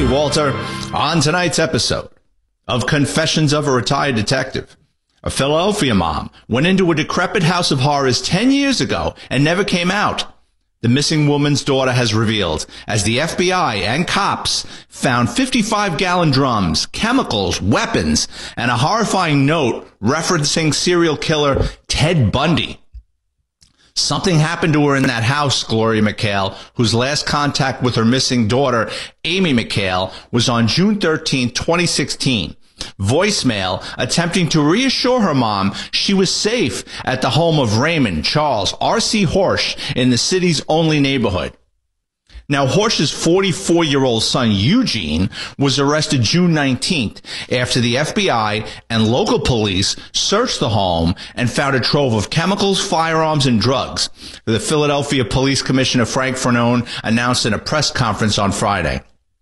Walter. On tonight's episode of Confessions of a Retired Detective, a Philadelphia mom went into a decrepit house of horrors 10 years ago and never came out. The missing woman's daughter has revealed as the FBI and cops found 55-gallon drums, chemicals, weapons, and a horrifying note referencing serial killer Ted Bundy. Something happened to her in that house, Gloria McHale, whose last contact with her missing daughter, Amy McHale, was on June 13, 2016. Voicemail attempting to reassure her mom she was safe at the home of Raymond Charles R.C. Horsch in the city's only neighborhood. Now, Horsch's 44-year-old son, Eugene, was arrested June 19th after the FBI and local police searched the home and found a trove of chemicals, firearms, and drugs. The Philadelphia Police Commissioner Frank Fernone announced in a press conference on Friday.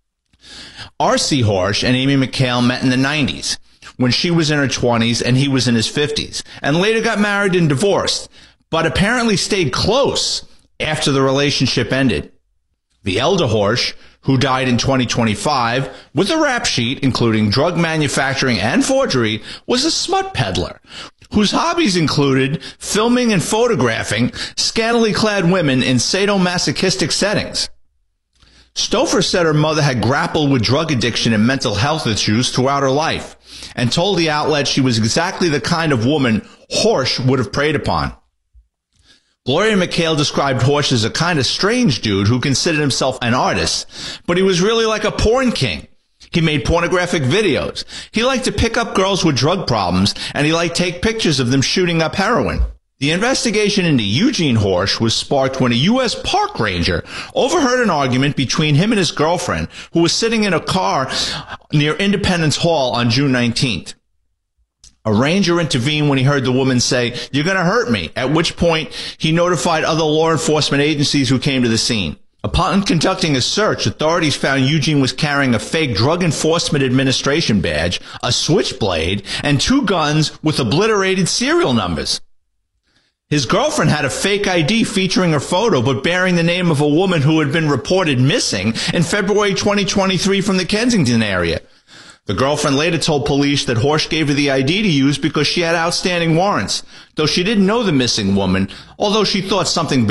R.C. Horsch and Amy McHale met in the 90s, when she was in her 20s and he was in his 50s, and later got married and divorced, but apparently stayed close after the relationship ended. The elder Horsch, who died in 2025, with a rap sheet including drug manufacturing and forgery, was a smut peddler, whose hobbies included filming and photographing scantily clad women in sadomasochistic settings. Stouffer said her mother had grappled with drug addiction and mental health issues throughout her life, and told the outlet she was exactly the kind of woman Horsch would have preyed upon. Gloria McHale described Horsch as a kind of strange dude who considered himself an artist, but he was really like a porn king. He made pornographic videos. He liked to pick up girls with drug problems, and he liked to take pictures of them shooting up heroin. The investigation into Eugene Horsch was sparked when a U.S. park ranger overheard an argument between him and his girlfriend, who was sitting in a car near Independence Hall on June 19th. A ranger intervened when he heard the woman say, "You're going to hurt me," at which point he notified other law enforcement agencies who came to the scene. Upon conducting a search, authorities found Eugene was carrying a fake Drug Enforcement Administration badge, a switchblade, and 2 guns with obliterated serial numbers. His girlfriend had a fake ID featuring her photo but bearing the name of a woman who had been reported missing in February 2023 from the Kensington area. The girlfriend later told police that Horsch gave her the ID to use because she had outstanding warrants, though she didn't know the missing woman, although she thought something